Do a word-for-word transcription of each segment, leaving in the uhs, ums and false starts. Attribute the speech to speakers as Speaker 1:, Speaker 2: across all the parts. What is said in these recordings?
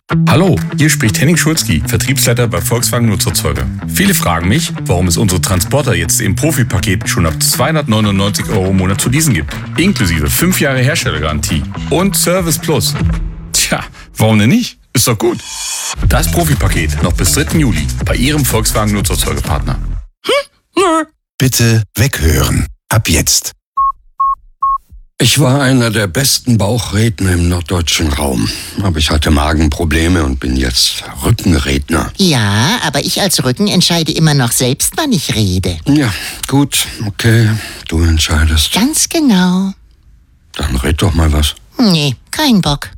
Speaker 1: Hallo, hier spricht Henning Schulzki, Vertriebsleiter bei Volkswagen Nutzerzeuge. Viele fragen mich, warum es unsere Transporter jetzt im Profi-Paket schon ab zweihundertneunundneunzig Euro im Monat zu leasen gibt. Inklusive fünf Jahre Herstellergarantie und Service Plus. Tja, warum denn nicht? Ist doch gut. Das Profi-Paket noch bis dritten Juli bei Ihrem Volkswagen Nutzerzeugepartner.
Speaker 2: Hm? Nö.
Speaker 3: Bitte weghören. Ab jetzt.
Speaker 2: Ich war einer der besten Bauchredner im norddeutschen Raum. Aber ich hatte Magenprobleme und bin jetzt Rückenredner.
Speaker 4: Ja, aber ich als Rücken entscheide immer noch selbst, wann ich rede.
Speaker 2: Ja, gut, okay, du entscheidest.
Speaker 4: Ganz genau.
Speaker 2: Dann red doch mal was.
Speaker 4: Nee, kein Bock.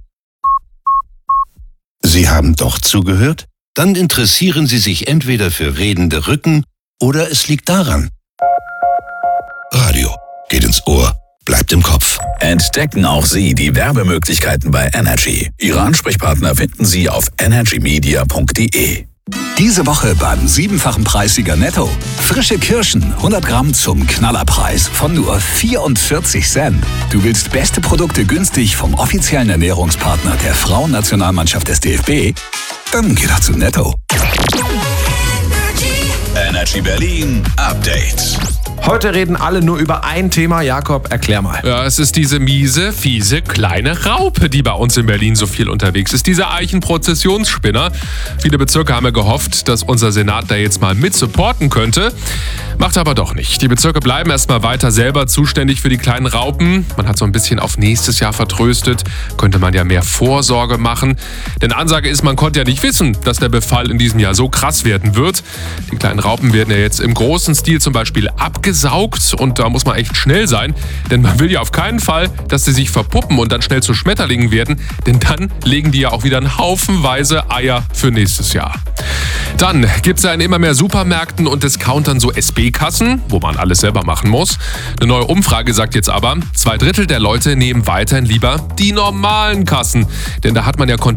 Speaker 3: Sie haben doch zugehört? Dann interessieren Sie sich entweder für redende Rücken oder es liegt daran. Radio geht ins Ohr, bleibt im Kopf.
Speaker 5: Entdecken auch Sie die Werbemöglichkeiten bei Energy. Ihre Ansprechpartner finden Sie auf energy media punkt de.
Speaker 6: Diese Woche beim siebenfachen Preissieger Netto. Frische Kirschen, hundert Gramm zum Knallerpreis von nur vierundvierzig Cent. Du willst beste Produkte günstig vom offiziellen Ernährungspartner der Frauennationalmannschaft des D F B? Dann geh doch zu Netto.
Speaker 5: Energy Berlin Update.
Speaker 7: Heute reden alle nur über ein Thema. Jakob, erklär mal.
Speaker 8: Ja, es ist diese miese, fiese, kleine Raupe, die bei uns in Berlin so viel unterwegs ist. Dieser Eichenprozessionsspinner. Viele Bezirke haben ja gehofft, dass unser Senat da jetzt mal mit supporten könnte. Macht aber doch nicht. Die Bezirke bleiben erstmal weiter selber zuständig für die kleinen Raupen. Man hat so ein bisschen auf nächstes Jahr vertröstet. Könnte man ja mehr Vorsorge machen. Denn Ansage ist, man konnte ja nicht wissen, dass der Befall in diesem Jahr so krass werden wird. Die kleinen Raupen werden ja jetzt im großen Stil zum Beispiel abgesaugt. Und da muss man echt schnell sein, denn man will ja auf keinen Fall, dass sie sich verpuppen und dann schnell zu Schmetterlingen werden, denn dann legen die ja auch wieder einen Haufenweise Eier für nächstes Jahr. Dann gibt es ja in immer mehr Supermärkten und Discountern so S B-Kassen, wo man alles selber machen muss. Eine neue Umfrage sagt jetzt aber, zwei Drittel der Leute nehmen weiterhin lieber die normalen Kassen, denn da hat man ja